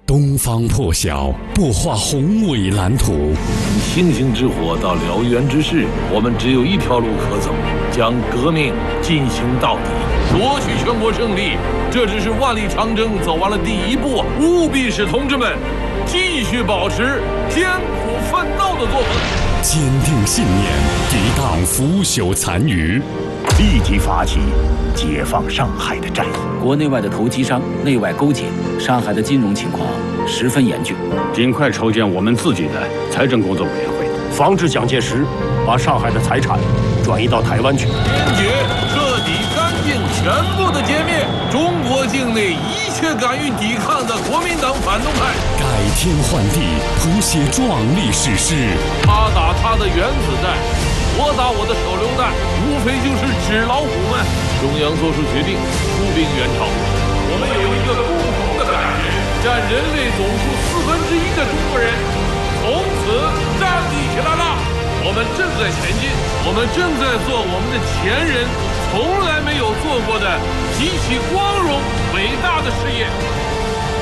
东方破晓，擘画宏伟蓝图。 从星星之火到燎原之势，我们只有一条路可走，将革命进行到底，夺取全国胜利。这只是万里长征走完了第一步，务必使同志们继续保持艰苦奋斗的作风， 坚定信念，抵挡腐朽残余， 立即发起解放上海的战役。 国内外的投机商内外勾结，上海的金融情况十分严峻。 尽快筹建我们自己的财政工作委员会， 防止蒋介石把上海的财产转移到台湾去。 坚决、彻底、干净、全部的歼灭中国境内一切敢于抵抗的国民党反动派， 改天换地，谱写壮丽史诗。 他打他的原子弹，我打我的手榴弹，无非就是纸老虎们。中央做出决定，出兵援朝。我们有一个共同的感觉，占人类总数1/4的中国人从此站立起来了。我们正在前进，我们正在做我们的前人从来没有做过的极其光荣伟大的事业。